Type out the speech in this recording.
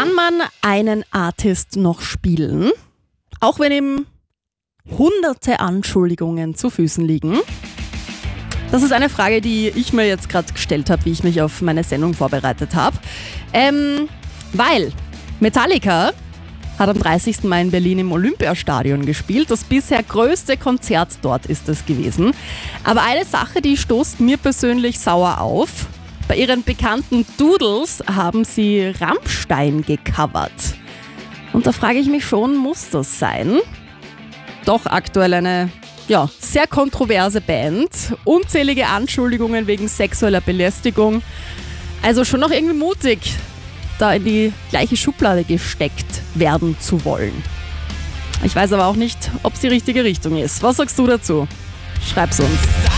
Kann man einen Artist noch spielen, auch wenn ihm hunderte Anschuldigungen zu Füßen liegen? Das ist eine Frage, die ich mir jetzt gerade gestellt habe, wie ich mich auf meine Sendung vorbereitet habe. Weil Metallica hat am 30. Mai in Berlin im Olympiastadion gespielt. Das bisher größte Konzert dort ist es gewesen. Aber eine Sache, die stoßt mir persönlich sauer auf. Bei ihren bekannten Doodles haben sie Rammstein gecovert. Und da frage ich mich schon, muss das sein? Doch aktuell eine sehr kontroverse Band. Unzählige Anschuldigungen wegen sexueller Belästigung. Also schon noch irgendwie mutig, da in die gleiche Schublade gesteckt werden zu wollen. Ich weiß aber auch nicht, ob es die richtige Richtung ist. Was sagst du dazu? Schreib's uns.